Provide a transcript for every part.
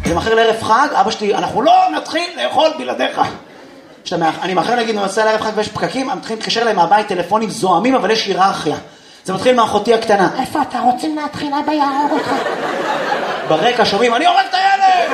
זה מאחר לערב חג, אבא שלי, אנחנו לא נתחיל לאכול בלעדיך. אני מאחר להגיד, אני נוסע לערב חג ויש פקקים, אני מתחיל להתקשר להם מהבית טלפונים זוהמים, אבל יש היררכיה. זה מתחיל מאחותי הקטנה. איפה אתה רוצים להתחיל? אבא יהרוג אותך. ברקע שומעים, אני הורג את הילד!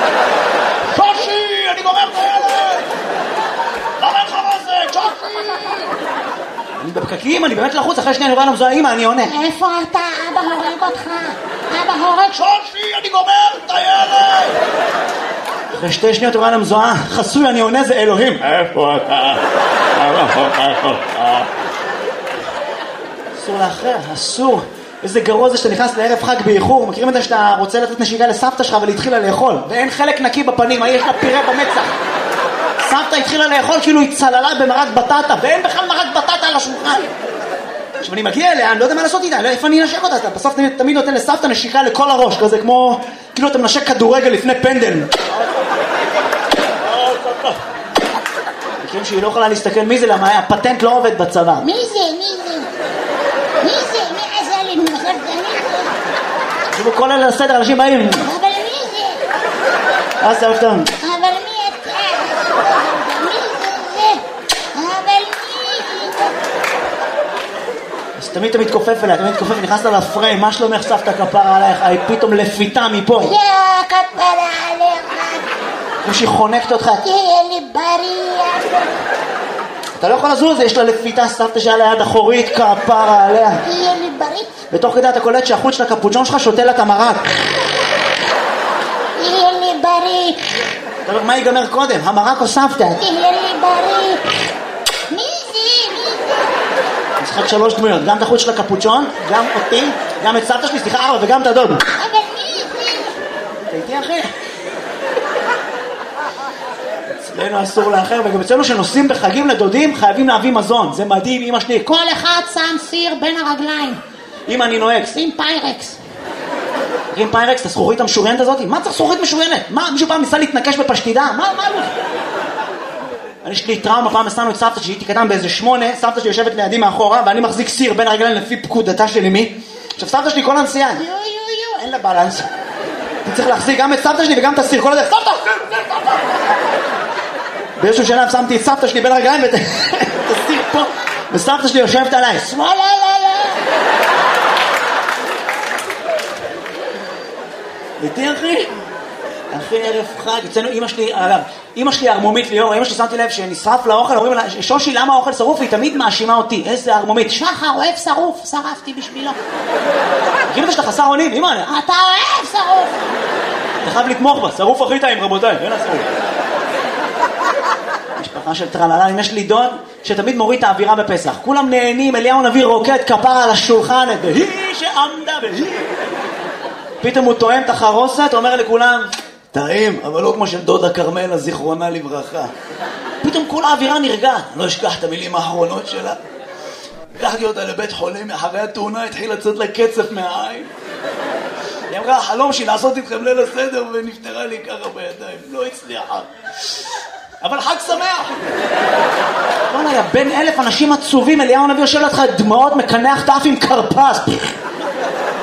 שושי, אני גומר את הילד! למה אין לך רזק? שושי! אני בפקקים, אני באמת לחוץ, אחרי שנייה אני רואה למזוהה, אמא, אני עונה. איפה אתה? אבא הורג אותך. אבא הורג. שושי, אני גומר את הילד! אחרי 2 שניות אני רואה למזוהה, חסוי, אני עונה, זה אלוהים. איפה אתה? אסור לאחר, אסור. איזה גרוע זה שאתה נכנס לערב חג באיחור. מכירים את זה שאתה רוצה לתת נשיקה לסבתא שלך ולהתחילה לאכול ואין חלק נקי בפנים, יש לה פירה במצח. סבתא התחילה לאכול כאילו היא צללה במרק בטטה ואין בכלל מרק בטטה על השולחן. עכשיו אני מגיע אליה, אני לא יודע מה לעשות איתה, אני לא יודע איפה אני אנשק אותה. אתה בסוף תמיד נותן לסבתא נשיקה לכל הראש, כזה כמו כאילו אתה מנשק כדורגל לפני פנדל. מכירים שהיא לא יכולה להסתכל מי זה, למה הפטנט לא עובד בצבא. מי זה? מי עשה לי? שוב כל אלה לסדר, אנשים באים. אבל מי זה? אז זה אותם. אבל מי אתה? מי זה? אבל מי זה? אז תמיד מתכופף אליה, תמיד מתכופף, נכנסת לה לפריים, מה שלומך סבתא כפרה עלייך? היא פתאום לפיתה מפה. יא כפרה עליך. כמו שהיא חונקת אותך. תהיה לי בריא. אתה לא יכול לזוז, יש לה לפיתה סבתא שהיה ליד אחורית, כפרה עליה. תהיה לי בריא. בתוך כדי אתה קולט שהחוץ של הקפוצ'ון שלך שותה לה את המרק. תהיה לי בריא. אתה אומר, מה ייגמר קודם? המרק או סבתא? תהיה לי בריא. מי זה? משחק 3 דמויות, גם את החוץ של הקפוצ'ון, גם אותי, גם את סבתא שלי, סליחה 4 וגם את הדוד. אבל מי זה? אתה איתי אחי? אצלנו אסור לאחר, וגם אצלנו שנוסעים בחגים לדודים חייבים להביא מזון. זה מדהים, אמא שלי. כל אחד שם סיר בין הרגליים. אמא, אני נוהג. שים פיירקס. מכירים פיירקס, את הזכוכית המשוריינת הזאת? מה צריך זכוכית משוריינת? מה, מישהו פעם ניסה להתנקש בפשטידה? מה? יש לי טראומה, פעם נסענו את סבתא שהייתי קטן באיזה 8, סבתא שלי יושבת לידי מאחורה, ואני מחזיק סיר בין הרגליים לפי פקודתה של אמי. עכשיו סבתא שלי כל הנסיעה. אין לה בלנס. אני צריך להחזיק גם את סבתא שלי וגם את הסיר, כל הדרך. סבתא! באיזשהו שלב שמתי את סבתא שלי בין הרגליים ואת הסיר פה, וסבתא שלי יושבת עליי. איתי אחי? אחי ערב חג, אצלנו אמא שלי, אגב, אמא שלי ערמומית ליאור, אמא שלי שמתי לב שנשרף לאוכל, אומרים לה, שושי למה האוכל שרוף? והיא תמיד מאשימה אותי, איזה ערמומית. שחר אוהב שרוף, שרפתי בשבילו. מכירים את שאתה חסר אונים? אמא, אתה אוהב שרוף. אתה חייב לתמוך בה, שרוף הכי טעים רבותיי, אין השרוף. משפחה של טרללה, יש לי דוד שתמיד מוריד את האווירה בפסח. כולם נהנים, אליהו הנביא רוקד כפרה על השולחן, והיא שעמדה והיא. פתאום הוא טועם את החרוסת, אומר לכולם, טעים, אבל לא כמו של דודה קרמלה, זיכרונה לברכה. פתאום כל האווירה נרגעת. לא אשכח את המילים האחרונות שלה. לקחתי אותה לבית חולים, אחרי התאונה התחיל לצאת לה קצף מהעין. היא אמרה, החלום שלי לעשות איתכם ליל הסדר, ונפטרה לי ככה בידיים. לא הצליחה. אבל חג שמח. לא נהיה, בין 1000 אנשים עצובים, אליהו הנביא יושב לך דמעות, מקנח תף עם קרפס.